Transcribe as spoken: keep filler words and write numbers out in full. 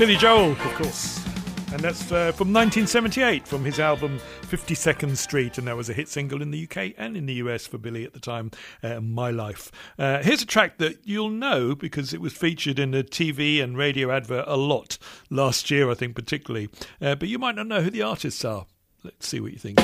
Billy Joel, of course. And that's uh, from nineteen seventy-eight, from his album fifty-second Street, and that was a hit single in the U K and in the U S for Billy at the time, uh, My Life. Uh, here's a track that you'll know because it was featured in a T V and radio advert a lot last year, I think, particularly. Uh, but you might not know who the artists are. Let's see what you think.